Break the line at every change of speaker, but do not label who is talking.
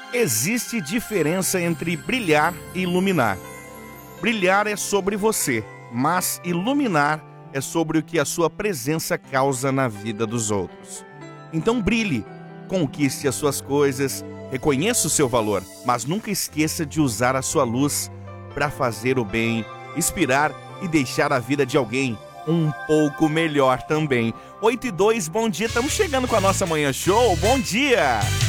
Existe diferença entre brilhar e iluminar. Brilhar é sobre você, mas iluminar é sobre o que a sua presença causa na vida dos outros. Então brilhe, conquiste as suas coisas, reconheça o seu valor, mas nunca esqueça de usar a sua luz para fazer o bem, inspirar e deixar a vida de alguém um pouco melhor também. 8:02, bom dia, estamos chegando com a nossa Manhã Show, bom dia!